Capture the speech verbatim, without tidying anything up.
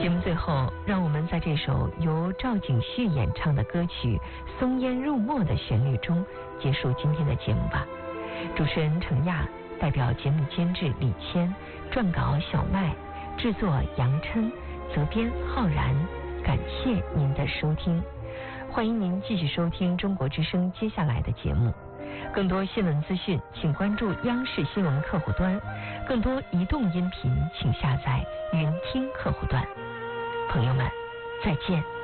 节目最后，让我们在这首由赵景旭演唱的歌曲《松烟入墨》的旋律中结束今天的节目吧。主持人程亚，代表节目监制李谦，撰稿小麦，制作杨琛，责编浩然。感谢您的收听，欢迎您继续收听中国之声接下来的节目。更多新闻资讯，请关注央视新闻客户端；更多移动音频，请下载云听客户端。朋友们，再见。